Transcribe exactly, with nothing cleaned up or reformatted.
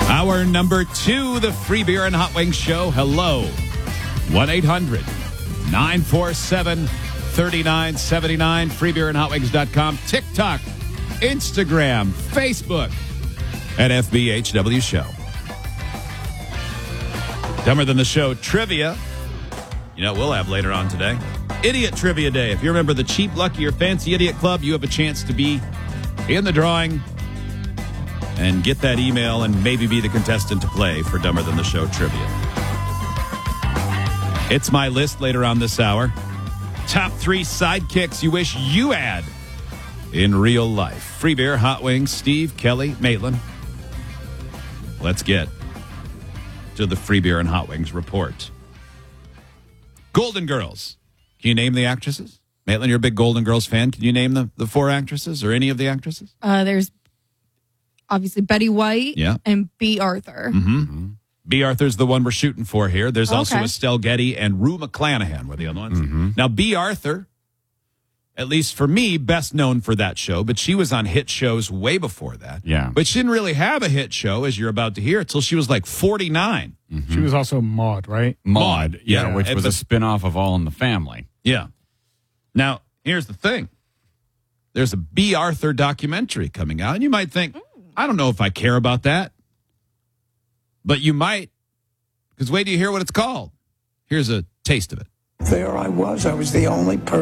Hour number two, the Free Beer and Hot Wings Show. Hello. one eight hundred nine four seven three nine seven nine. free beer and hot wings dot com. TikTok, Instagram, Facebook at F B H W Show. Dumber Than the Show trivia. You know what we'll have later on today? Idiot Trivia Day. If you're a member of the Cheap, Lucky, or Fancy Idiot Club, you have a chance to be in the drawing and get that email and maybe be the contestant to play for Dumber Than the Show trivia. It's my list later on this hour. Top three sidekicks you wish you had in real life. Free Beer, Hot Wings, Steve, Kelly, Maitland. Let's get to the Free Beer and Hot Wings report. Golden Girls. Can you name the actresses? Maitland, you're a big Golden Girls fan. Can you name the, the four actresses or any of the actresses? Uh, there's obviously Betty White yeah. and B. Arthur. Mm-hmm. Mm-hmm. B. Arthur's the one we're shooting for here. There's okay. also Estelle Getty and Rue McClanahan were the other ones. Mm-hmm. Now, B. Arthur, at least for me, best known for that show, but she was on hit shows way before that. Yeah. But she didn't really have a hit show, as you're about to hear, until she was like forty-nine. Mm-hmm. She was also Maude, right? Maude, yeah, yeah, which was but, a spinoff of All in the Family. Yeah. Now, here's the thing. There's a B. Arthur documentary coming out, and you might think, I don't know if I care about that. But you might, because wait till you hear what it's called. Here's a taste of it. There I was. I was the only person.